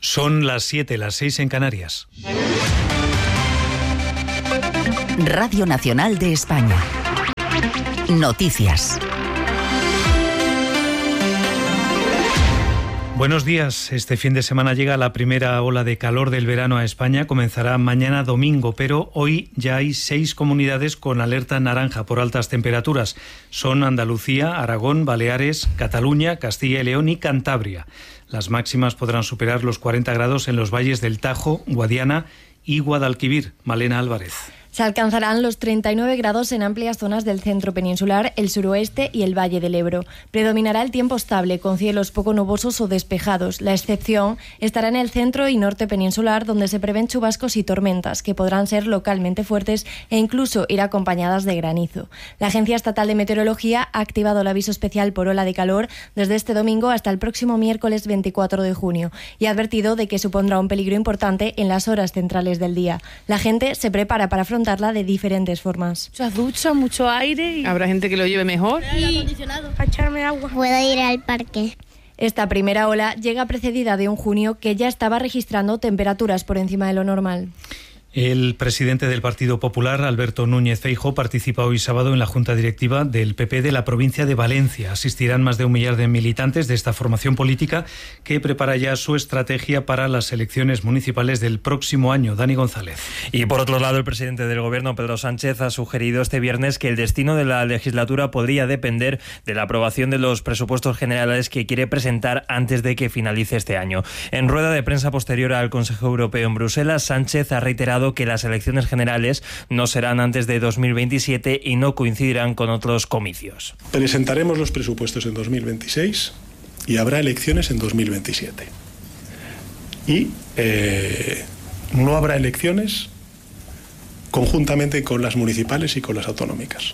Son las 7, las 6 en Canarias. Radio Nacional de España. Noticias. Buenos días. Este fin de semana llega la primera ola de calor del verano a España. Comenzará mañana domingo, pero hoy ya hay 6 comunidades con alerta naranja por altas temperaturas. Son Andalucía, Aragón, Baleares, Cataluña, Castilla y León y Cantabria. Las máximas podrán superar los 40 grados en los valles del Tajo, Guadiana y Guadalquivir. Malena Álvarez. Se alcanzarán los 39 grados en amplias zonas del centro peninsular, el suroeste y el Valle del Ebro. Predominará el tiempo estable, con cielos poco nubosos o despejados. La excepción estará en el centro y norte peninsular, donde se prevén chubascos y tormentas, que podrán ser localmente fuertes e incluso ir acompañadas de granizo. La Agencia Estatal de Meteorología ha activado el aviso especial por ola de calor desde este domingo hasta el próximo miércoles 24 de junio y ha advertido de que supondrá un peligro importante en las horas centrales del día. La gente se prepara para afrontarla de diferentes formas. Muchas duchas, mucho aire. Habrá gente que lo lleve mejor. Y a echarme agua. Puedo ir al parque. Esta primera ola llega precedida de un junio que ya estaba registrando temperaturas por encima de lo normal. El presidente del Partido Popular, Alberto Núñez Feijóo, participa hoy sábado en la Junta Directiva del PP de la provincia de Valencia. Asistirán más de 1 millar de militantes de esta formación política que prepara ya su estrategia para las elecciones municipales del próximo año. Dani González. Y por otro lado, el presidente del Gobierno, Pedro Sánchez, ha sugerido este viernes que el destino de la legislatura podría depender de la aprobación de los presupuestos generales que quiere presentar antes de que finalice este año. En rueda de prensa posterior al Consejo Europeo en Bruselas, Sánchez ha reiterado que las elecciones generales no serán antes de 2027 y no coincidirán con otros comicios. Presentaremos los presupuestos en 2026 y habrá elecciones en 2027. Y no habrá elecciones conjuntamente con las municipales y con las autonómicas.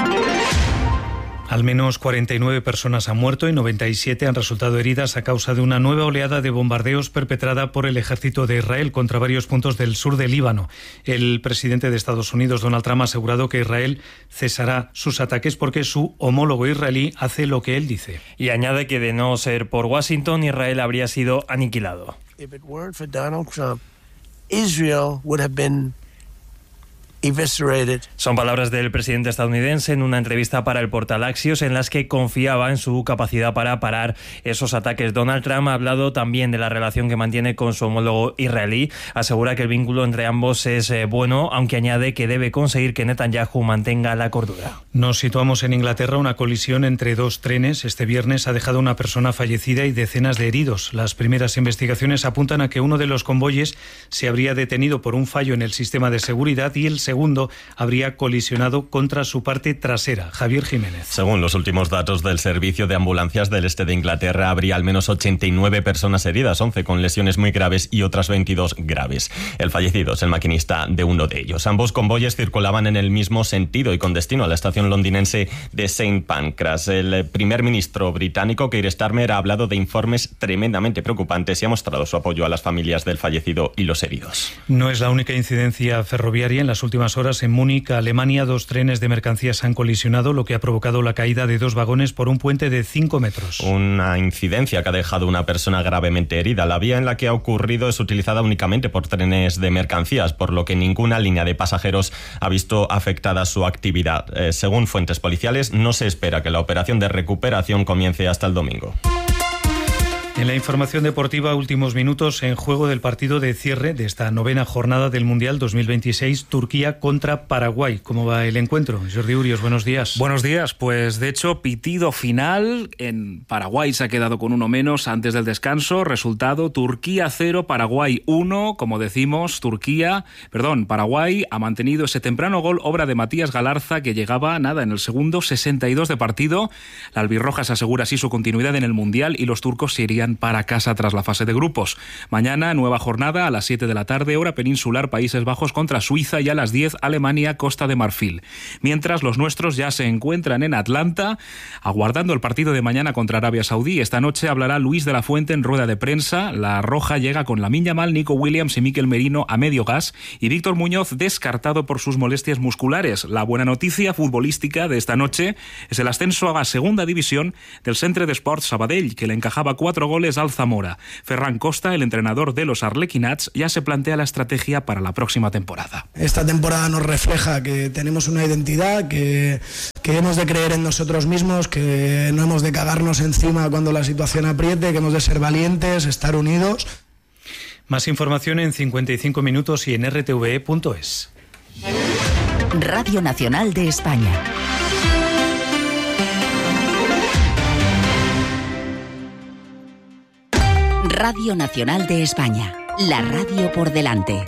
Al menos 49 personas han muerto y 97 han resultado heridas a causa de una nueva oleada de bombardeos perpetrada por el ejército de Israel contra varios puntos del sur del Líbano. El presidente de Estados Unidos, Donald Trump, ha asegurado que Israel cesará sus ataques porque su homólogo israelí hace lo que él dice. Y añade que de no ser por Washington, Israel habría sido aniquilado. If it weren't for Donald Trump, Israel would have been eviscerated. Son palabras del presidente estadounidense en una entrevista para el portal Axios en las que confiaba en su capacidad para parar esos ataques. Donald Trump ha hablado también de la relación que mantiene con su homólogo israelí. Asegura que el vínculo entre ambos es bueno, aunque añade que debe conseguir que Netanyahu mantenga la cordura. Nos situamos en Inglaterra. Una colisión entre 2 trenes este viernes ha dejado una persona fallecida y decenas de heridos. Las primeras investigaciones apuntan a que uno de los convoyes se habría detenido por un fallo en el sistema de seguridad y el segundo habría colisionado contra su parte trasera. Javier Jiménez. Según los últimos datos del servicio de ambulancias del este de Inglaterra, habría al menos 89 personas heridas, 11 con lesiones muy graves y otras 22 graves. El fallecido es el maquinista de uno de ellos. Ambos convoyes circulaban en el mismo sentido y con destino a la estación londinense de St. Pancras. El primer ministro británico, Keir Starmer, ha hablado de informes tremendamente preocupantes y ha mostrado su apoyo a las familias del fallecido y los heridos. No es la única incidencia ferroviaria. En las últimas horas en Múnich, Alemania, 2 trenes de mercancías han colisionado, lo que ha provocado la caída de 2 vagones por un puente de 5 metros. Una incidencia que ha dejado una persona gravemente herida. La vía en la que ha ocurrido es utilizada únicamente por trenes de mercancías, por lo que ninguna línea de pasajeros ha visto afectada su actividad. Según fuentes policiales, no se espera que la operación de recuperación comience hasta el domingo. En la información deportiva, últimos minutos en juego del partido de cierre de esta 9ª jornada del Mundial 2026, Turquía contra Paraguay. ¿Cómo va el encuentro? Jordi Urios, buenos días. Buenos días, pues de hecho pitido final. En Paraguay se ha quedado con 1 menos antes del descanso. Resultado: Turquía 0, Paraguay 1. Como decimos, Paraguay ha mantenido ese temprano gol, obra de Matías Galarza, que llegaba en el segundo 62 de partido. La albirroja se asegura así su continuidad en el Mundial y los turcos se irían para casa tras la fase de grupos. Mañana, nueva jornada a las 7 de la tarde, hora peninsular, Países Bajos contra Suiza, y a las 10, Alemania, Costa de Marfil. Mientras, los nuestros ya se encuentran en Atlanta, aguardando el partido de mañana contra Arabia Saudí. Esta noche hablará Luis de la Fuente en rueda de prensa. La roja llega con Lamine Yamal, Nico Williams y Mikel Merino a medio gas, y Víctor Muñoz descartado por sus molestias musculares. La buena noticia futbolística de esta noche es el ascenso a la segunda división del Centre d'Esports Sabadell, que le encajaba 4 goles goles al Zamora. Ferran Costa, el entrenador de los arlequinats, ya se plantea la estrategia para la próxima temporada. Esta temporada nos refleja que tenemos una identidad, que hemos de creer en nosotros mismos, que no hemos de cagarnos encima cuando la situación apriete, que hemos de ser valientes, estar unidos. Más información en 55 minutos y en rtve.es. Radio Nacional de España. Radio Nacional de España. La radio por delante.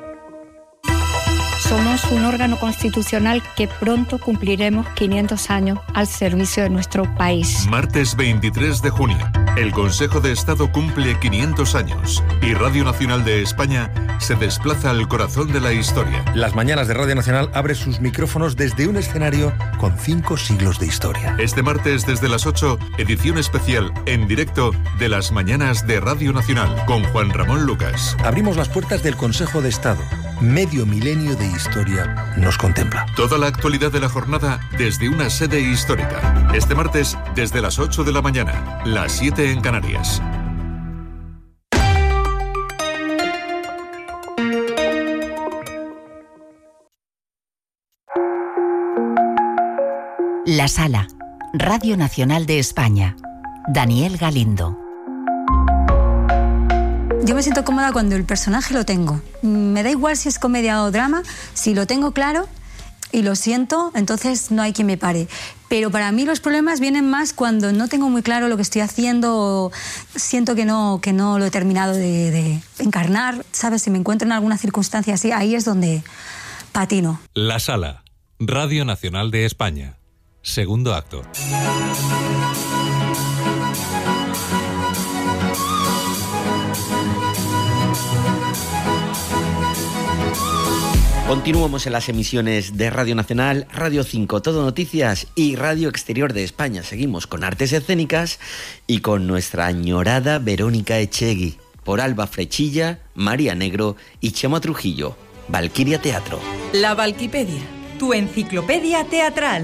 Somos un órgano constitucional que pronto cumpliremos 500 años al servicio de nuestro país. Martes 23 de junio, el Consejo de Estado cumple 500 años y Radio Nacional de España se desplaza al corazón de la historia. Las mañanas de Radio Nacional abre sus micrófonos desde un escenario con 5 siglos de historia. Este martes desde las 8, edición especial en directo de las mañanas de Radio Nacional con Juan Ramón Lucas. Abrimos las puertas del Consejo de Estado. Medio milenio de historia nos contempla. Toda la actualidad de la jornada desde una sede histórica. Este martes desde las 8 de la mañana, las 7 en Canarias. La Sala, Radio Nacional de España. Daniel Galindo. Yo me siento cómoda cuando el personaje lo tengo. Me da igual si es comedia o drama, si lo tengo claro y lo siento, entonces no hay quien me pare. Pero para mí los problemas vienen más cuando no tengo muy claro lo que estoy haciendo o siento que no lo he terminado de encarnar. ¿Sabes? Si me encuentro en alguna circunstancia así, ahí es donde patino. La Sala, Radio Nacional de España. Segundo acto. Continuamos en las emisiones de Radio Nacional, Radio 5, Todo Noticias y Radio Exterior de España. Seguimos con artes escénicas y con nuestra añorada Verónica Echegui, por Alba Frechilla, María Negro y Chema Trujillo. Valquiria Teatro. La Valquipedia, tu enciclopedia teatral.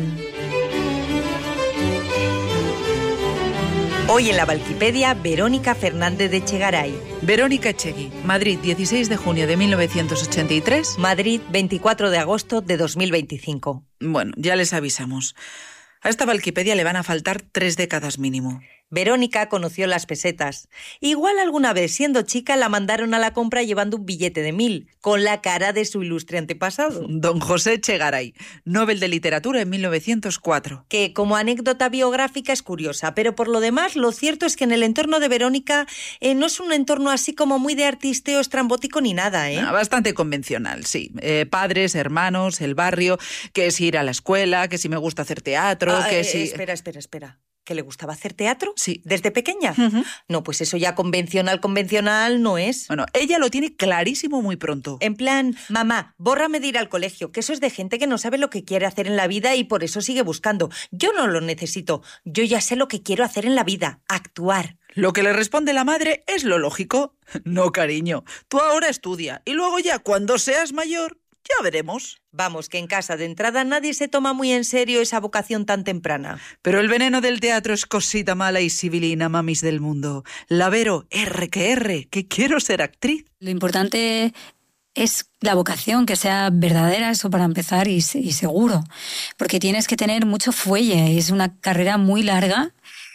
Hoy en la Valquipedia, Verónica Fernández de Echegaray. Verónica Echegui, Madrid, 16 de junio de 1983. Madrid, 24 de agosto de 2025. Bueno, ya les avisamos. A esta Valquipedia le van a faltar 3 décadas mínimo. Verónica conoció las pesetas. Igual alguna vez, siendo chica, la mandaron a la compra llevando un billete de 1000, con la cara de su ilustre antepasado. Don José Echegaray, Nobel de Literatura en 1904. Que como anécdota biográfica es curiosa, pero por lo demás, lo cierto es que en el entorno de Verónica no es un entorno así como muy de artisteo estrambótico ni nada, ¿eh? Bastante convencional, sí. Padres, hermanos, el barrio, que si ir a la escuela, que si me gusta hacer teatro, que si... Espera. ¿Que le gustaba hacer teatro? Sí. ¿Desde pequeña? Uh-huh. No, pues eso ya convencional no es. Bueno, ella lo tiene clarísimo muy pronto. En plan, mamá, bórrame de ir al colegio, que eso es de gente que no sabe lo que quiere hacer en la vida y por eso sigue buscando. Yo no lo necesito. Yo ya sé lo que quiero hacer en la vida, actuar. Lo que le responde la madre es lo lógico. No, cariño, tú ahora estudia y luego ya cuando seas mayor... Ya veremos. Vamos, que en casa de entrada nadie se toma muy en serio esa vocación tan temprana. Pero el veneno del teatro es cosita mala y sibilina, mamis del mundo. La Vero, que quiero ser actriz. Lo importante es la vocación, que sea verdadera, eso para empezar, y seguro. Porque tienes que tener mucho fuelle, es una carrera muy larga.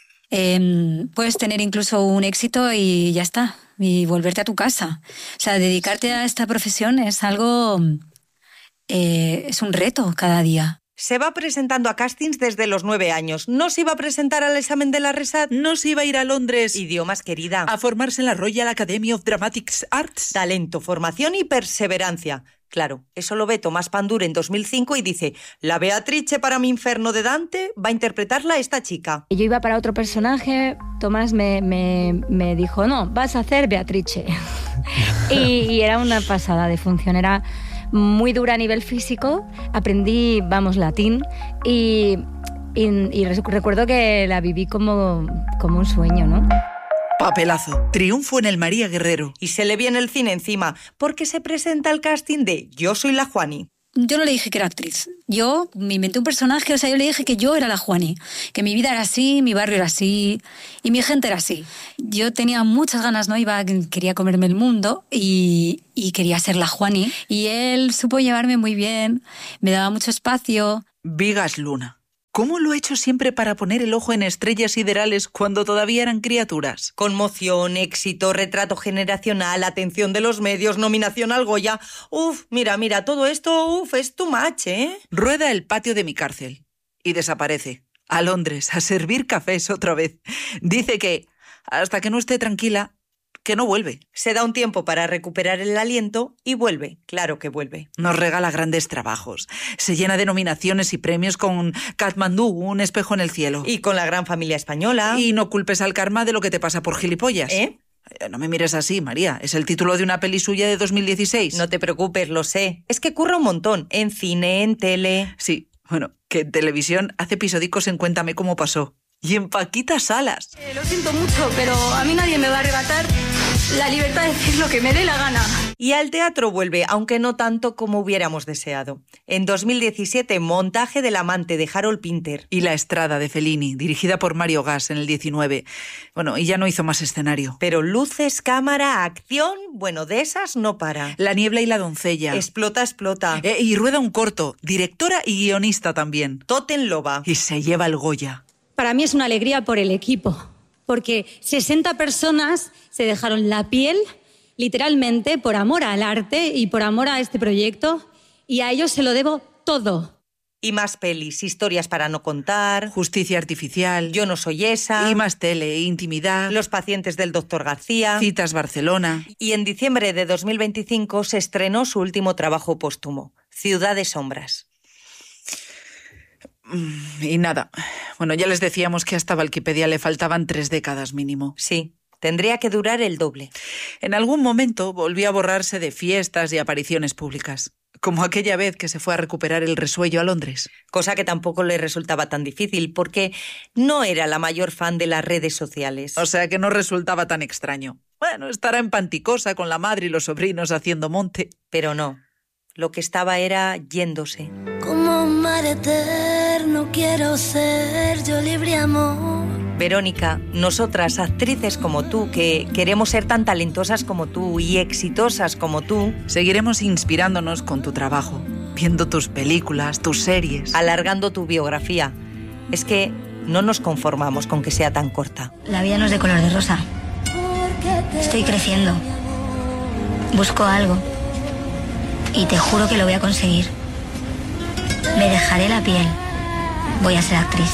Puedes tener incluso un éxito y ya está, y volverte a tu casa. O sea, dedicarte a esta profesión es algo... es un reto cada día. Se va presentando a castings desde los 9 años. ¿No se iba a presentar al examen de la RESAT? No se iba a ir a Londres. Idiomas, querida. A formarse en la Royal Academy of Dramatic Arts. Talento, formación y perseverancia. Claro, eso lo ve Tomás Pandur en 2005 y dice: la Beatrice para mi infierno de Dante va a interpretarla esta chica. Yo iba para otro personaje, Tomás me dijo: no, vas a hacer Beatrice. y era una pasada de función, era muy dura a nivel físico, aprendí, latín y recuerdo que la viví como un sueño, ¿no? Papelazo, triunfo en el María Guerrero. Y se le viene el cine encima, porque se presenta el casting de Yo soy la Juani. yo no le dije que era actriz. Yo me inventé un personaje, o sea, yo le dije que yo era la Juani, que mi vida era así, mi barrio era así y mi gente era así. Yo tenía muchas ganas, ¿no? Quería comerme el mundo y quería ser la Juani. Y él supo llevarme muy bien, me daba mucho espacio. Vigas Luna. ¿Cómo lo ha hecho siempre para poner el ojo en estrellas siderales cuando todavía eran criaturas? Conmoción, éxito, retrato generacional, atención de los medios, nominación al Goya. Uf, mira, todo esto, es too much, ¿eh? Rueda el patio de mi cárcel y desaparece. A Londres, a servir cafés otra vez. Dice que, hasta que no esté tranquila, que no vuelve. Se da un tiempo para recuperar el aliento y vuelve, claro que vuelve. Nos regala grandes trabajos. Se llena de nominaciones y premios con Katmandú, un espejo en el cielo. Y con La gran familia española. Y no culpes al karma de lo que te pasa por gilipollas. ¿Eh? No me mires así, María. Es el título de una peli suya de 2016. No te preocupes, lo sé. Es que curra un montón. En cine, en tele... Sí, bueno, que en televisión hace episódicos en Cuéntame cómo pasó. Y en Paquita Salas. Lo siento mucho, pero a mí nadie me va a arrebatar la libertad de decir lo que me dé la gana. Y al teatro vuelve, aunque no tanto como hubiéramos deseado. En 2017, montaje del amante de Harold Pinter. Y La Estrada de Fellini, dirigida por Mario Gas en el 19. Bueno, y ya no hizo más escenario. Pero luces, cámara, acción, bueno, de esas no para. La niebla y la doncella. Explota. Y rueda un corto, directora y guionista también. Totenloba. Y se lleva el Goya. Para mí es una alegría por el equipo, porque 60 personas se dejaron la piel, literalmente, por amor al arte y por amor a este proyecto, y a ellos se lo debo todo. Y más pelis, Historias para no contar, Justicia artificial, Yo no soy esa, y más tele, Intimidad, Los pacientes del Dr. García, Citas Barcelona. Y en diciembre de 2025 se estrenó su último trabajo póstumo, Ciudad de sombras. Y nada, bueno, ya les decíamos que hasta Wikipedia le faltaban 3 décadas mínimo. Sí, tendría que durar el doble. En algún momento volvió a borrarse de fiestas y apariciones públicas, como aquella vez que se fue a recuperar el resuello a Londres. Cosa que tampoco le resultaba tan difícil, porque no era la mayor fan de las redes sociales. O sea que no resultaba tan extraño. Bueno, estará en Panticosa con la madre y los sobrinos haciendo monte. Pero no, lo que estaba era yéndose. Como un mar eterno quiero ser yo, libre amor. Verónica, nosotras, actrices como tú, que queremos ser tan talentosas como tú y exitosas como tú, seguiremos inspirándonos con tu trabajo, viendo tus películas, tus series, alargando tu biografía. Es que no nos conformamos con que sea tan corta. La vida no es de color de rosa. Estoy creciendo. Busco algo. Y te juro que lo voy a conseguir. Me dejaré la piel. Voy a ser actriz.